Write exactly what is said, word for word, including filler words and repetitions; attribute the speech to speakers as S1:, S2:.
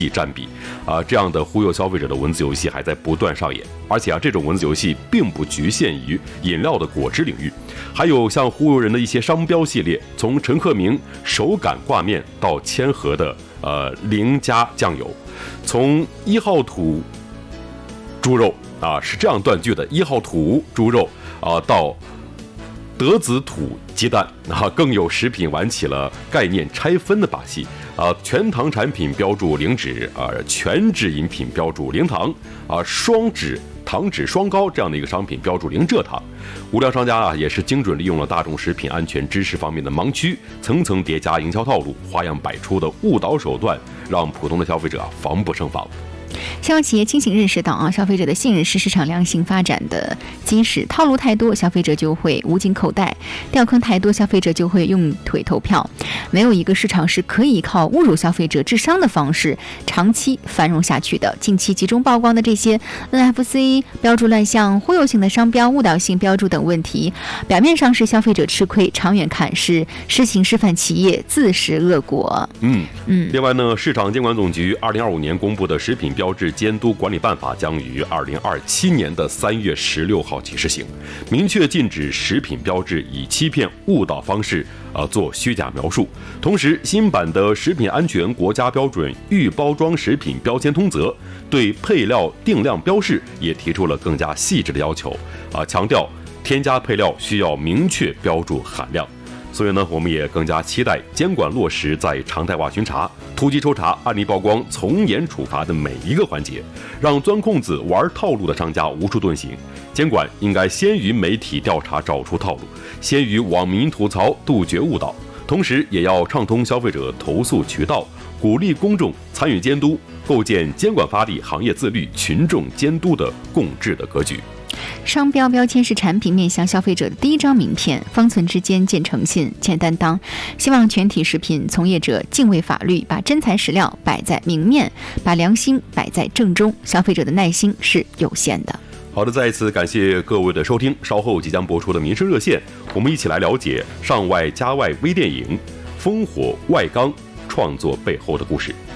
S1: 占比啊，这样的忽悠消费者的文字游戏还在不断上演。而且啊，这种文字游戏并不局限于饮料的果汁领域，还有像忽悠人的一些商标系列，从陈克明手擀挂面到千和的呃邻家酱油，从一号土猪肉啊是这样断句的，一号土猪肉啊到德子土鸡蛋啊，更有食品玩起了概念拆分的把戏啊，全糖产品标注零脂啊，全脂饮品标注零糖啊，双脂糖脂双高这样的一个商品标注零蔗糖。无良商家啊也是精准利用了大众食品安全知识方面的盲区，层层叠加营销套路，花样百出的误导手段，让普通的消费者啊防不胜防。
S2: 希望企业清醒认识到啊，消费者的信任是市场良性发展的基石。套路太多，消费者就会捂紧口袋；掉坑太多，消费者就会用腿投票。没有一个市场是可以靠侮辱消费者智商的方式长期繁荣下去的。近期集中曝光的这些 N F C 标注乱象、忽悠性的商标、误导性标注等问题，表面上是消费者吃亏，长远看是施行示范企业自食恶果。
S1: 嗯嗯。另外呢，市场监管总局二零二五年公布的食品标志监督管理办法将于二零二七年的三月十六号起施行，明确禁止食品标志以欺骗、误导方式呃做虚假描述。同时，新版的食品安全国家标准预包装食品标签通则对配料定量标示也提出了更加细致的要求啊，强调添加配料需要明确标注含量。所以呢，我们也更加期待监管落实在常态化巡查、突击抽查、案例曝光、从严处罚的每一个环节，让钻空子、玩套路的商家无处遁形。监管应该先于媒体调查找出套路，先于网民吐槽杜绝误导，同时也要畅通消费者投诉渠道，鼓励公众参与监督，构建监管发力、行业自律、群众监督的共治的格局。
S2: 商标标签是产品面向消费者的第一张名片，方寸之间见诚信、见担当。希望全体食品从业者敬畏法律，把真材实料摆在明面，把良心摆在正中。消费者的耐心是有限的。
S1: 好的，再一次感谢各位的收听。稍后即将播出的民生热线，我们一起来了解上外加外微电影《烽火外刚》创作背后的故事。